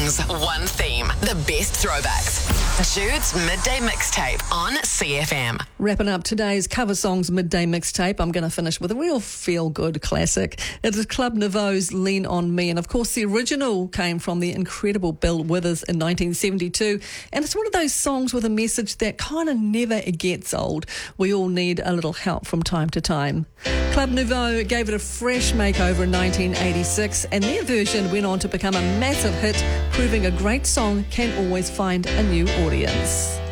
songs, one theme. The best throwbacks. Jude's Midday Mixtape on CFM. Wrapping up today's Cover Songs Midday Mixtape, I'm going to finish with a real feel-good classic. It is Club Nouveau's Lean On Me, and of course the original came from the incredible Bill Withers in 1972, and it's one of those songs with a message that kind of never gets old. We all need a little help from time to time. Club Nouveau gave it a fresh makeover in 1986, and their version went on to become a massive hit, proving a great song can always find a new audience.